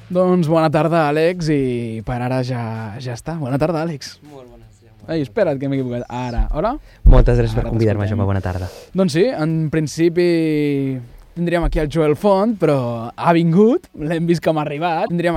Doncs bona tarda, Àlex, i per ara ja està. Bona tarda, Àlex. Molt bones, Jaume. Ai, espera't, que m'he equivocat. Ara, hola? Moltes gràcies per Ara convidar-me, t'escoltem. Jaume. Bona tarda. Doncs sí, en principi tindríem aquí el Joel Font, però ha vingut, l'hem vist com ha arribat. Tindríem